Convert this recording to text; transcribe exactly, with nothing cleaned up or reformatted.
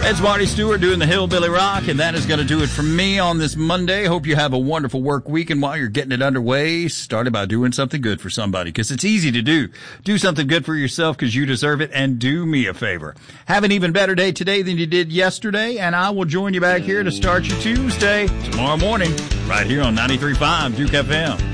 It's Marty Stewart doing the Hillbilly Rock, and that is going to do it for me on this Monday. Hope you have a wonderful work week, and while you're getting it underway, start about doing something good for somebody, because it's easy to do. Do something good for yourself because you deserve it, and do me a favor. Have an even better day today than you did yesterday, and I will join you back here to start your Tuesday tomorrow morning right here on ninety-three point five Duke F M.